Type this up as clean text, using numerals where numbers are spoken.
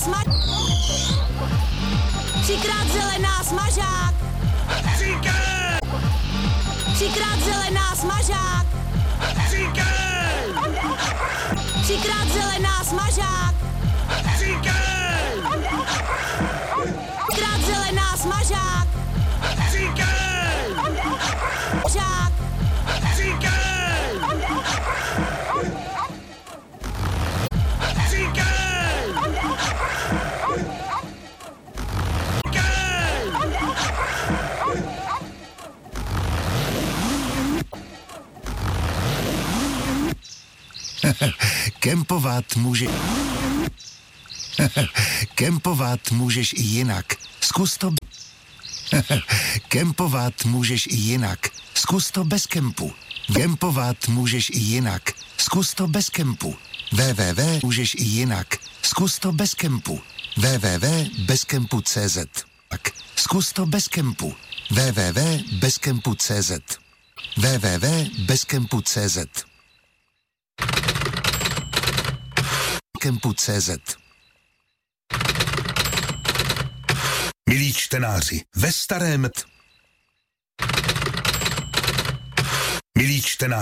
Třikrát zelená smažák. Třikrát zelená smažák. Třikrát zelená smažák. Třikrát zelená smažák. Žák. Kempovat můžeš i jinak. Zkus to. Kempovat můžeš i jinak. Zkus to bez kempu. Kempovat můžeš i jinak. Zkus to bez kempu. Můžeš i jinak. Zkus to bez kempu. www.bezkempu.cz. Tak, zkus to bez kempu. www.bezkempu.cz. www.bezkempu.cz. Kempu.cz. Milí čtenáři, ve starém... Milí čtenáři,